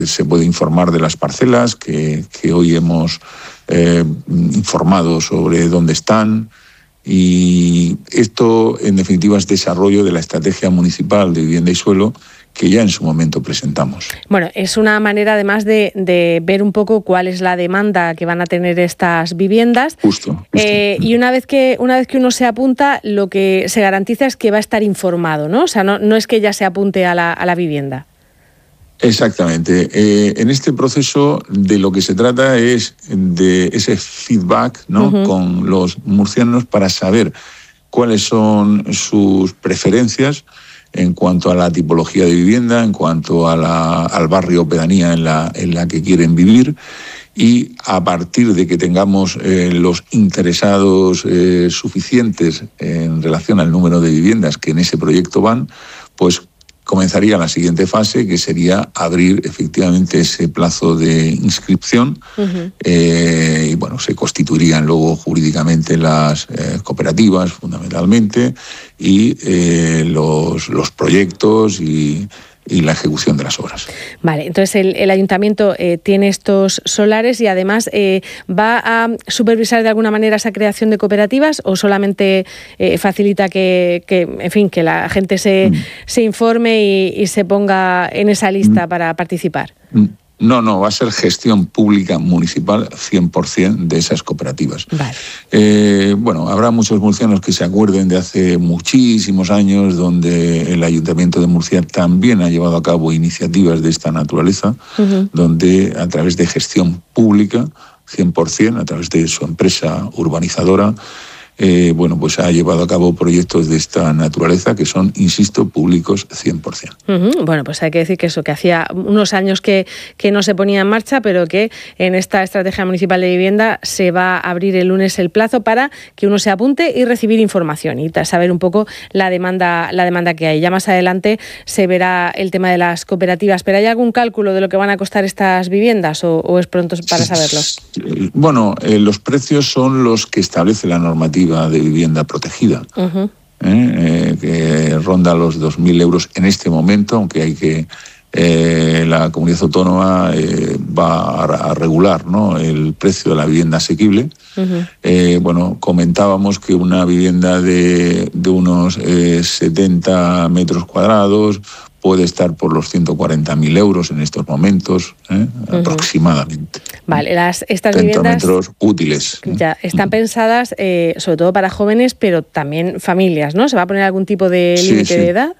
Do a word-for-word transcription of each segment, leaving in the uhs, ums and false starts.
se puede informar de las parcelas que, que hoy hemos eh, informado sobre dónde están. Y esto, en definitiva, es desarrollo de la estrategia municipal de vivienda y suelo que ya en su momento presentamos. Bueno, es una manera además de, de ver un poco cuál es la demanda que van a tener estas viviendas. Justo. justo. Eh, y una vez que una vez que uno se apunta, lo que se garantiza es que va a estar informado, ¿no? O sea, no, no es que ya se apunte a la, a la vivienda. Exactamente. Eh, en este proceso de lo que se trata es de ese feedback, ¿no? Uh-huh. Con los murcianos para saber cuáles son sus preferencias en cuanto a la tipología de vivienda, en cuanto a la, al barrio o pedanía en la, en la que quieren vivir, y a partir de que tengamos eh, los interesados eh, suficientes en relación al número de viviendas que en ese proyecto van, pues comenzaría la siguiente fase, que sería abrir efectivamente ese plazo de inscripción. Uh-huh. eh, y bueno, se constituirían luego jurídicamente las eh, cooperativas fundamentalmente y eh, los, los proyectos y, y la ejecución de las obras. Vale, entonces el, el ayuntamiento eh, tiene estos solares y además eh, ¿va a supervisar de alguna manera esa creación de cooperativas o solamente eh, facilita que, que, en fin, que la gente se, mm. se informe y, y se ponga en esa lista mm. para participar? Mm. No, no, va a ser gestión pública municipal cien por ciento de esas cooperativas. Vale. Eh, bueno, habrá muchos murcianos que se acuerden de hace muchísimos años donde el Ayuntamiento de Murcia también ha llevado a cabo iniciativas de esta naturaleza, uh-huh. donde a través de gestión pública cien por ciento, a través de su empresa urbanizadora, Eh, bueno, pues ha llevado a cabo proyectos de esta naturaleza que son, insisto, públicos cien por ciento. Uh-huh. Bueno, pues hay que decir que eso, que hacía unos años que, que no se ponía en marcha, pero que en esta estrategia municipal de vivienda se va a abrir el lunes el plazo para que uno se apunte y recibir información y saber un poco la demanda, la demanda que hay. Ya más adelante se verá el tema de las cooperativas, pero ¿hay algún cálculo de lo que van a costar estas viviendas o, o es pronto para saberlo? Bueno, eh, los precios son los que establece la normativa de vivienda protegida, uh-huh. eh, eh, que ronda los dos mil euros en este momento, aunque hay que eh, la comunidad autónoma eh, va a, a regular, ¿no?, el precio de la vivienda asequible. Uh-huh. Eh, bueno, comentábamos que una vivienda de, de unos eh, setenta metros cuadrados puede estar por los ciento cuarenta mil euros en estos momentos, ¿eh? uh-huh. aproximadamente. Vale, las, estas viviendas metros útiles. Ya están uh-huh. pensadas eh, sobre todo para jóvenes, pero también familias, ¿no? ¿Se va a poner algún tipo de sí, límite sí. de edad?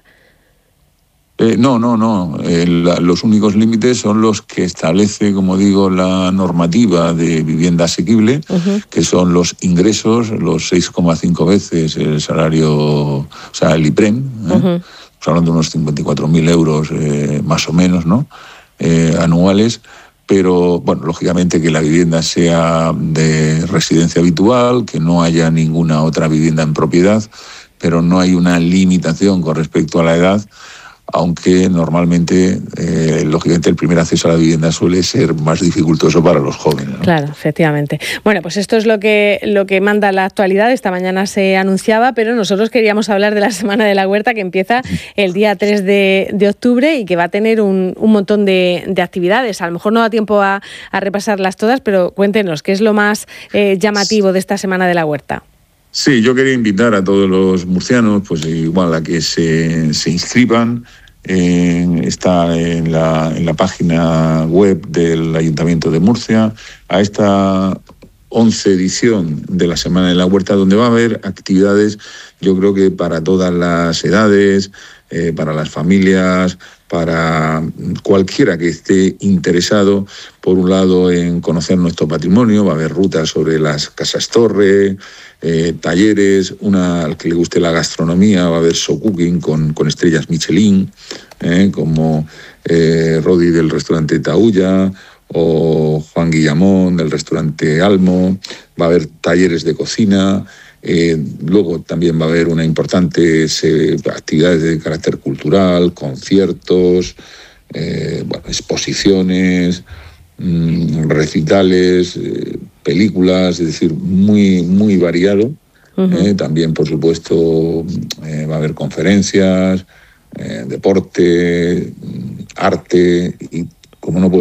Eh, no, no, no. Eh, la, los únicos límites son los que establece, como digo, la normativa de vivienda asequible, uh-huh. que son los ingresos, los seis coma cinco veces el salario, o sea, el IPREM, ¿eh? Uh-huh. hablando de unos cincuenta y cuatro mil euros eh, más o menos, ¿no?, eh, anuales, pero, bueno, lógicamente que la vivienda sea de residencia habitual, que no haya ninguna otra vivienda en propiedad, pero no hay una limitación con respecto a la edad, aunque normalmente, eh, lógicamente, el primer acceso a la vivienda suele ser más dificultoso para los jóvenes, ¿no? Claro, efectivamente. Bueno, pues esto es lo que, lo que manda la actualidad. Esta mañana se anunciaba, pero nosotros queríamos hablar de la Semana de la Huerta, que empieza el día tres de, de octubre y que va a tener un, un montón de, de actividades. A lo mejor no da tiempo a, a repasarlas todas, pero cuéntenos, ¿qué es lo más eh, llamativo de esta Semana de la Huerta? Sí, yo quería invitar a todos los murcianos, pues igual a que se, se inscriban. Eh, está en la, en la página web del Ayuntamiento de Murcia, a esta once edición de la Semana de la Huerta, donde va a haber actividades, yo creo que para todas las edades, eh, para las familias, para cualquiera que esté interesado, por un lado, en conocer nuestro patrimonio. Va a haber rutas sobre las casas torre, eh, talleres, una al que le guste la gastronomía, va a haber show cooking con, con estrellas Michelin, eh, como eh, Rodi del restaurante Taulla o Juan Guillamón del restaurante Almo. Va a haber talleres de cocina. Eh, luego también va a haber una importante eh, actividades de carácter cultural, conciertos, eh, bueno, exposiciones, mmm, recitales, eh, películas, es decir, muy, muy variado. Uh-huh. Eh, también, por supuesto, eh, va a haber conferencias, eh, deporte, arte y como no puede